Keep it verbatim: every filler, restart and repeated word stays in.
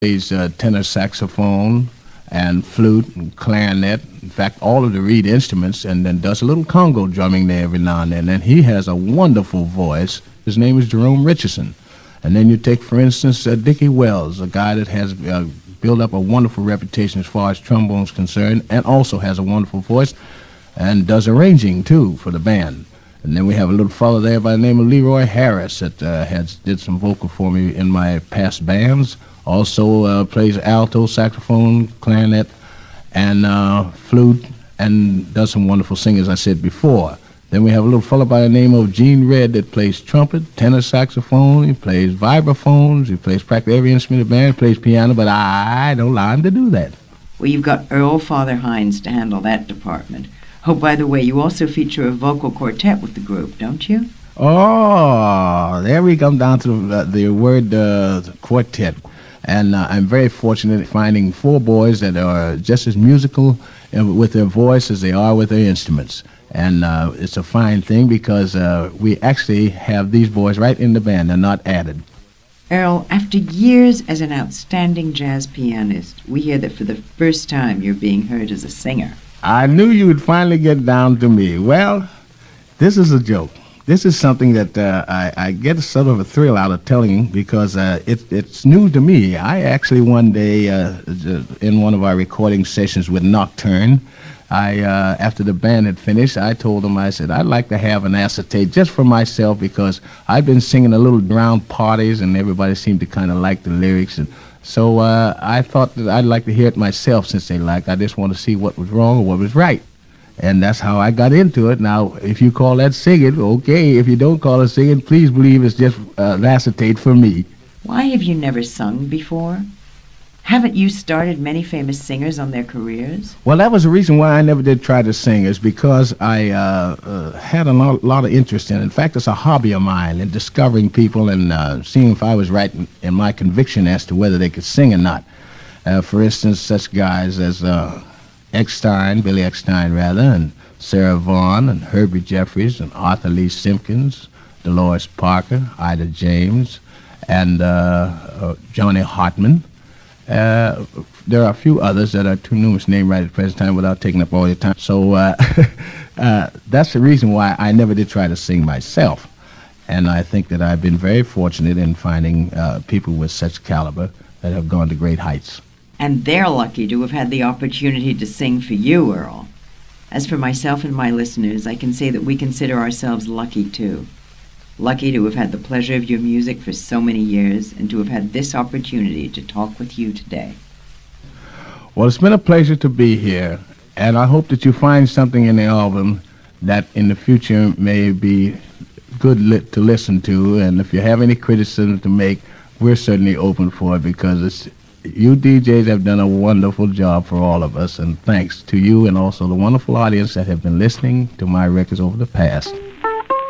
plays uh, tenor saxophone and flute and clarinet. In fact, all of the reed instruments, and then does a little Congo drumming there every now and then. And he has a wonderful voice. His name is Jerome Richardson. And then you take, for instance, uh, Dickie Wells, a guy that has uh, built up a wonderful reputation as far as trombone is concerned, and also has a wonderful voice, and does arranging, too, for the band. And then we have a little fellow there by the name of Leroy Harris that uh, has did some vocal for me in my past bands. Also uh, plays alto, saxophone, clarinet, and uh, flute, and does some wonderful singing, as I said before. Then we have a little fellow by the name of Gene Red that plays trumpet, tenor saxophone, he plays vibraphones, he plays practically every instrument in the band, plays piano, but I don't allow him to do that. Well, you've got Earl Father Hines to handle that department. Oh, by the way, you also feature a vocal quartet with the group, don't you? Oh, there we come down to the, the word uh, quartet. And uh, I'm very fortunate in finding four boys that are just as musical with their voice as they are with their instruments. And uh, it's a fine thing because uh, we actually have these boys right in the band. They're not added. Earl, after years as an outstanding jazz pianist, we hear that for the first time you're being heard as a singer. I knew you would finally get down to me. Well, this is a joke. This is something that uh, I, I get sort of a thrill out of telling because uh, it, it's new to me. I actually one day, uh, in one of our recording sessions with Nocturne, I, uh, after the band had finished, I told them, I said, I'd like to have an acetate just for myself because I've been singing a little around parties and everybody seemed to kind of like the lyrics. And so uh, I thought that I'd like to hear it myself since they like. I just want to see what was wrong or what was right. And that's how I got into it. Now, if you call that singing, okay. If you don't call it singing, please believe it's just uh, an acetate for me. Why have you never sung before? Haven't you started many famous singers on their careers? Well, that was the reason why I never did try to sing, is because I uh, uh, had a lot, lot of interest in it. In fact, it's a hobby of mine in discovering people and uh, seeing if I was right in, in my conviction as to whether they could sing or not. Uh, for instance, such guys as uh, Eckstein, Billy Eckstein rather, and Sarah Vaughan, and Herbie Jeffries, and Arthur Lee Simpkins, Dolores Parker, Ida James, and uh, uh, Johnny Hartman. Uh, there are a few others that are too numerous to name right at the present time without taking up all your time. So uh, uh, that's the reason why I never did try to sing myself. And I think that I've been very fortunate in finding uh, people with such caliber that have gone to great heights. And they're lucky to have had the opportunity to sing for you, Earl. As for myself and my listeners, I can say that we consider ourselves lucky, too. Lucky to have had the pleasure of your music for so many years and to have had this opportunity to talk with you today. Well, it's been a pleasure to be here, and I hope that you find something in the album that in the future may be good li- to listen to, and if you have any criticism to make, we're certainly open for it because it's you D Js have done a wonderful job for all of us, and thanks to you and also the wonderful audience that have been listening to my records over the past.